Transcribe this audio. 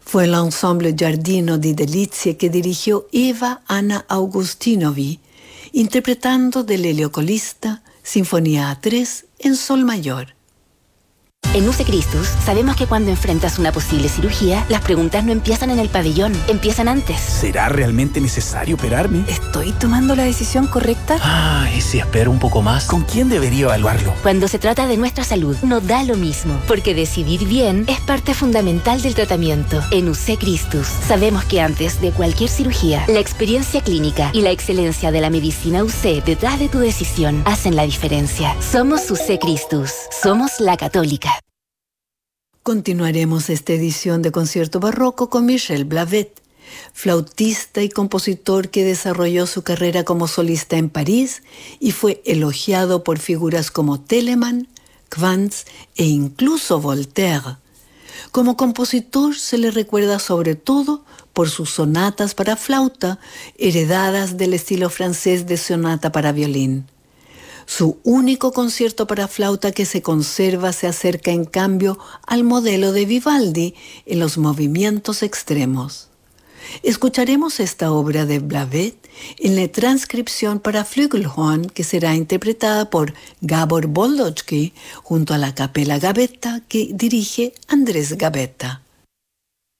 Fue el ensemble Giardino di Delizie que dirigió Eva Anna Augustinovi, interpretando del Heliocolista, Sinfonía A3 en sol mayor. En UC Christus sabemos que cuando enfrentas una posible cirugía, las preguntas no empiezan en el pabellón, empiezan antes. ¿Será realmente necesario operarme? ¿Estoy tomando la decisión correcta? ¿Y si espero un poco más? ¿Con quién debería evaluarlo? Cuando se trata de nuestra salud, no da lo mismo, porque decidir bien es parte fundamental del tratamiento. En UC Christus sabemos que antes de cualquier cirugía, la experiencia clínica y la excelencia de la medicina UC detrás de tu decisión hacen la diferencia. Somos UC Christus, somos la católica. Continuaremos esta edición de Concierto Barroco con Michel Blavet, flautista y compositor que desarrolló su carrera como solista en París y fue elogiado por figuras como Telemann, Quantz e incluso Voltaire. Como compositor se le recuerda sobre todo por sus sonatas para flauta, heredadas del estilo francés de sonata para violín. Su único concierto para flauta que se conserva se acerca en cambio al modelo de Vivaldi en los movimientos extremos. Escucharemos esta obra de Blavet en la transcripción para Flügelhorn que será interpretada por Gábor Boldoczky junto a la Capella Gabetta que dirige Andrés Gabetta.